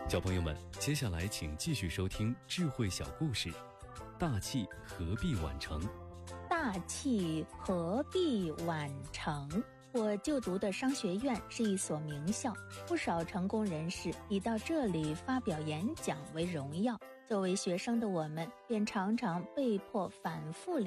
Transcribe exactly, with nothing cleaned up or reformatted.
小朋友们，接下来请继续收听智慧小故事。大器何必晚成？ 大器何必晚成？我就读的商学院是一所名校，不少成功人士以到这里发表演讲为荣耀。作为学生的我们，便常常被迫反复